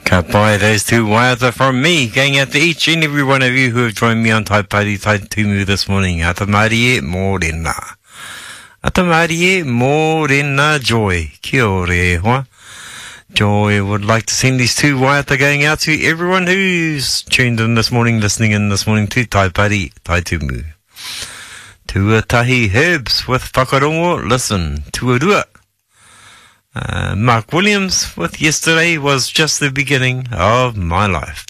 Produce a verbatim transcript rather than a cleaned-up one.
Ka pai, those two waiata from me, going out to each and every one of you who have joined me on Tai Party Tai Tumu this morning. Ata marie e morena. Ata marie e morena Joy. Kia ore e hoa. Joy would like to send these two waiata going out to everyone who's tuned in this morning, listening in this morning to Tai Party Tai Tumu. Tuatahi Herbs with Whakarongo, listen, tuarua. Uh, Mark Williams with Yesterday Was Just the Beginning of My Life.